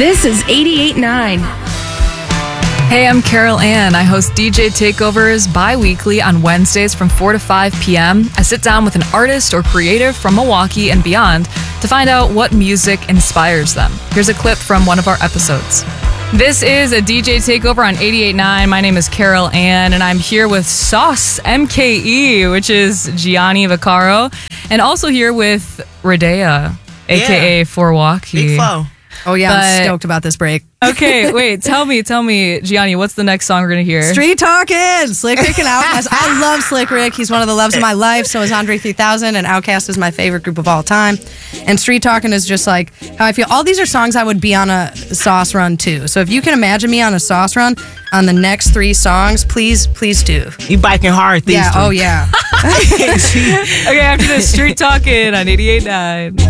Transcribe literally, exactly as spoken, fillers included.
This is eighty-eight nine. Hey, I'm Carol Ann. I host D J Takeovers bi-weekly on Wednesdays from four to five p.m. I sit down with an artist or creative from Milwaukee and beyond to find out what music inspires them. Here's a clip from one of our episodes. This is a D J Takeover on eighty-eight nine. My name is Carol Ann, and I'm here with Sauce M K E, which is Gianni Vaccaro, and also here with Radea, a k a. Yeah. Forwalkie. Big flow. Oh, yeah, But- I'm stoked about this break. Okay, wait, tell me, tell me, Gianni, what's the next song we're going to hear? Street Talking! Slick Rick and Outkast. I love Slick Rick. He's one of the loves of my life. So is Andre three thousand, and Outkast is my favorite group of all time. And Street Talking is just like how I feel. All these are songs I would be on a Sauce run too. So if you can imagine me on a Sauce run on the next three songs, please, please do. You biking hard these Yeah, three. oh yeah. Okay, after this, Street Talking on eighty-eight nine.